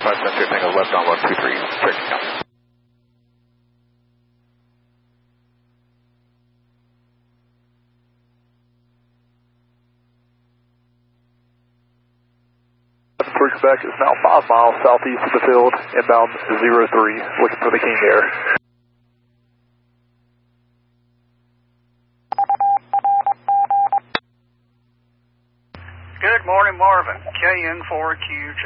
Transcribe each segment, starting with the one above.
5 Century Tango left on 123, checking out. Back is now 5 miles southeast of the field, inbound 03, looking for the King Air. Good morning, Marvin. KN4QJ.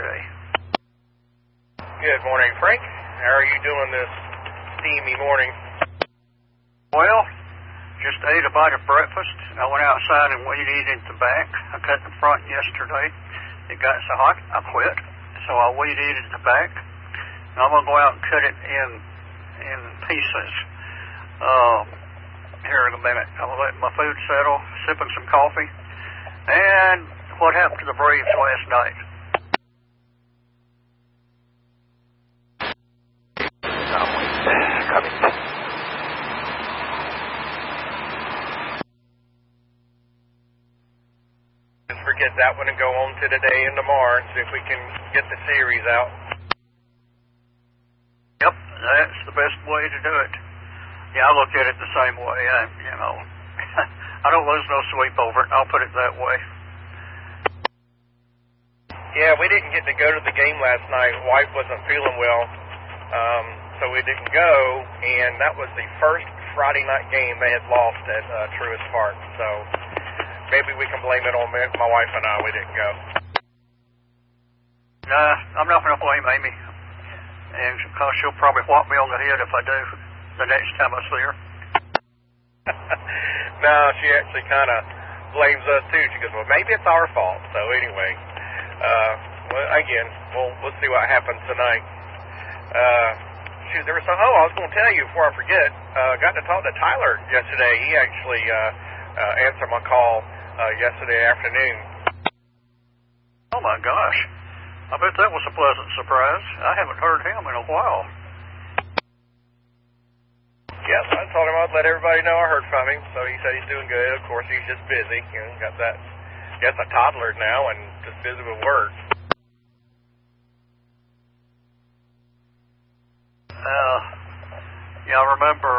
Good morning, Frank. How are you doing this steamy morning? Well, just ate a bite of breakfast. I went outside and weeded at the back. I cut the front yesterday. It got so hot, I quit. So I weeded at the back. And I'm going to go out and cut it in pieces here in a minute. I'm going to let my food settle, sipping some coffee. And what happened to the Braves last night? Forget that one and go on to today and tomorrow and see if we can get the series out. Yep, that's the best way to do it. Yeah, I look at it the same way. I don't lose no sleep over it. I'll put it that way. Yeah, we didn't get to go to the game last night. Wife wasn't feeling well, so we didn't go, and that was the first Friday night game they had lost at Truist Park. So maybe we can blame it on my wife and I. We didn't go. Nah, I'm not going to blame Amy. And because she'll probably whop me on the head if I do the next time I see her. No, she actually kind of blames us too. She goes, well, maybe it's our fault. So anyway, well, again, we'll see what happens tonight. There was I was going to tell you before I forget, got to talk to Tyler yesterday. He actually answered my call yesterday afternoon. Oh my gosh. I bet that was a pleasant surprise. I haven't heard him in a while. Yes, I told him I'd let everybody know I heard from him, so he said he's doing good. Of course, he's just busy. Got that, a toddler now and just busy with work. Yeah, I remember,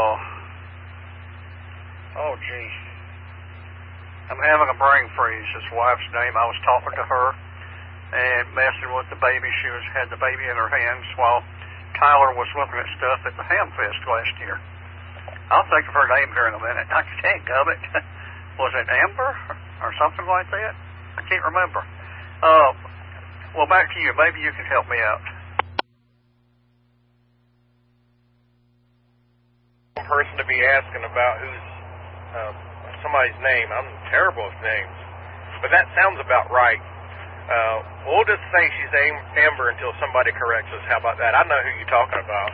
gee. I'm having a brain freeze. His wife's name. I was talking to her and messing with the baby. She had the baby in her hands while Tyler was looking at stuff at the Ham Fest last year. I'll think of her name here in a minute. I can't think of it. Was it Amber or something like that? I can't remember. Well, back to you. Maybe you can help me out. One person to be asking about who's somebody's name. I'm terrible with names, but that sounds about right. We'll just say she's Amber until somebody corrects us. How about that? I know who you're talking about.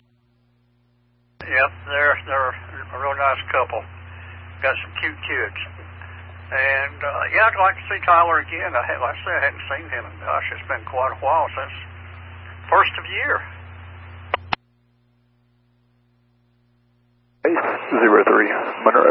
Yep, they're a real nice couple. Got some cute kids. And, yeah, I'd like to see Tyler again. Like I say, I hadn't seen him in, gosh, it's been quite a while since first of the year. 03, Monroe.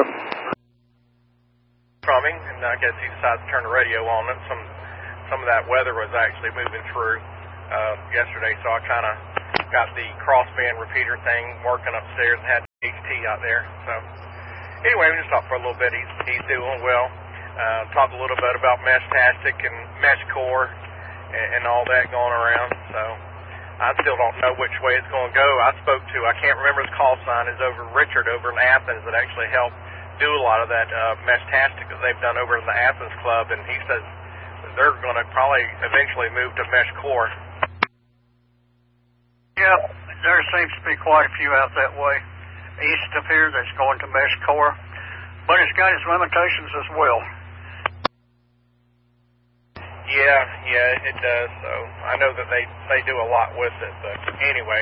Coming, and I guess he decided to turn the radio on. And some of that weather was actually moving through yesterday, so I kind of got the crossband repeater thing working upstairs and had HT out there. So anyway, we just talked for a little bit. He's doing well. Talked a little bit about Mesh-tastic and Mesh Core and all that going around. So I still don't know which way it's going to go. I can't remember his call sign, is over Richard over in Athens that actually helped do a lot of that Mesh-tastic that they've done over in the Athens Club, and he says they're going to probably eventually move to Mesh Core. Yeah, there seems to be quite a few out that way east of here that's going to Mesh Core, but it's got its limitations as well. Yeah, it does. So I know that they do a lot with it, but anyway,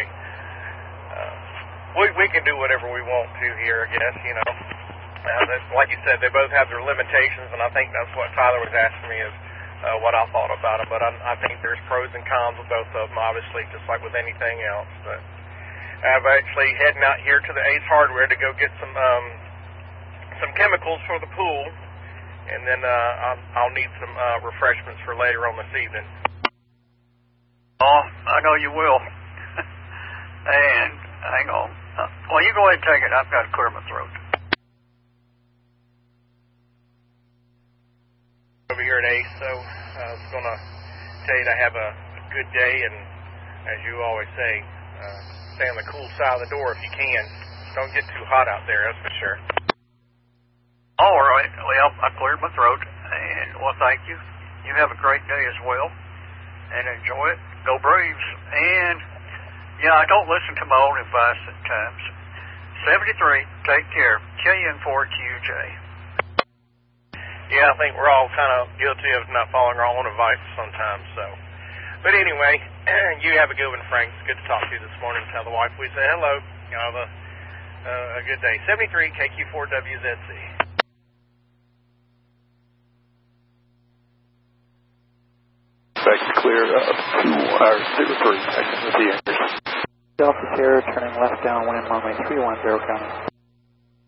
we can do whatever we want to here, I guess. Like you said, they both have their limitations, and I think that's what Tyler was asking me is what I thought about it. But I think there's pros and cons with both of them, obviously, just like with anything else. But I'm actually heading out here to the Ace Hardware to go get some chemicals for the pool, and then I'll need some refreshments for later on this evening. Oh, I know you will. And hang on. Well, you go ahead and take it. I've got to clear my throat. Over here at ACE, so I was going to tell you to have a good day, and as you always say, stay on the cool side of the door if you can. Don't get too hot out there, that's for sure. All right. Well, I cleared my throat, and well, thank you. You have a great day as well, and enjoy it. Go Braves. And yeah, I don't listen to my own advice at times. 73, take care. KN4QJ. Yeah, I think we're all kind of guilty of not following our own advice sometimes, so. But anyway, you have a good one, Frank. It's good to talk to you this morning. Tell the wife we say hello. You know, have a good day. 73, KQ4WZC. Back clear up to our 03, exit with the Andrews. Delta Sierra turning left down, wind runway 310 coming.